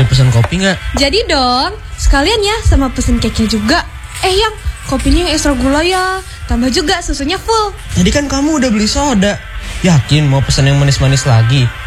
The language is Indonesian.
Jadi pesan kopi nggak? Jadi dong, sekalian ya sama pesen cake-nya juga. Yang kopinya yang ekstra gula ya. Tambah juga susunya full. Tadi kan kamu udah beli soda. Yakin mau pesan yang manis-manis lagi?